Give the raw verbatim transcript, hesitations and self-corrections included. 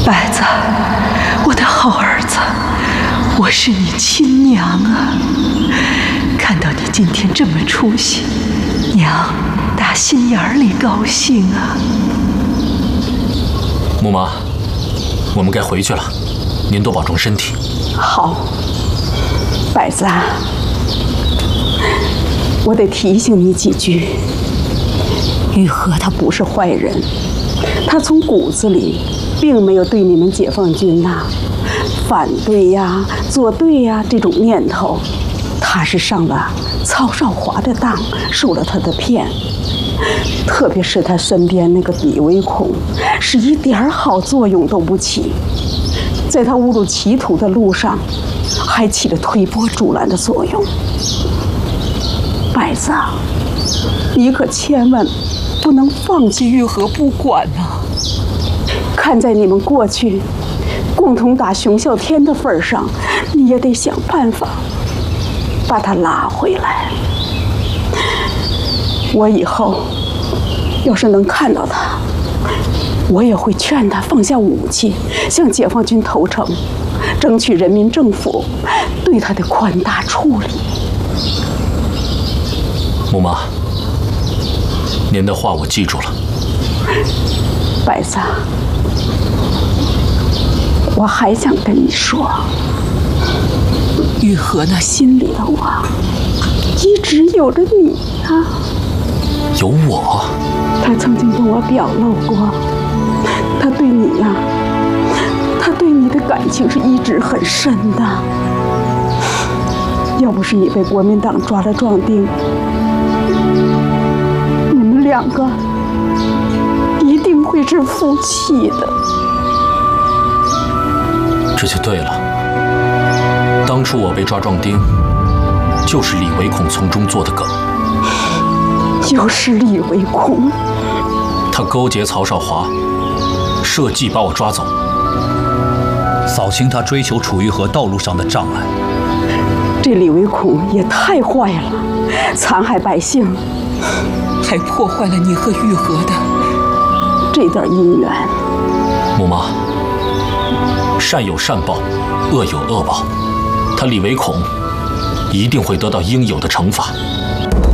白子，我的好儿子，我是你亲娘啊！看到你今天这么出息，娘打心眼里高兴啊！ 木妈，我们该回去了，您多保重身体。 好，白子啊，我得提醒你几句。玉和他不是坏人，他从骨子里并没有对你们解放军呐、啊、反对呀、作对呀这种念头。他是上了曹少华的当，受了他的骗。特别是他身边那个李维孔，是一点好作用都不起，在他误入歧途的路上，还起了推波助澜的作用。白子，你可千万不能放弃玉和不管啊！看在你们过去共同打熊啸天的份上，你也得想办法把他拉回来。我以后要是能看到他，我也会劝他放下武器，向解放军投诚，争取人民政府对他的宽大处理。 木妈，您的话我记住了。 白子，我还想跟你说，玉和那心里头啊，一直有着你啊。 有我？ 他曾经跟我表露过，他对你呀、啊，他对你的感情是一直很深的。要不是你被国民党抓了壮丁，你们两个一定会是夫妻的。 这就对了。当初我被抓壮丁，就是李维孔从中做的梗。 又是李维孔， 他勾结曹少华，设计把我抓走， 扫清他追求楚玉和道路上的障碍。 这李维孔也太坏了，残害百姓，还破坏了你和玉和的这段姻缘。 木妈，善有善报，恶有恶报，他李维孔一定会得到应有的惩罚。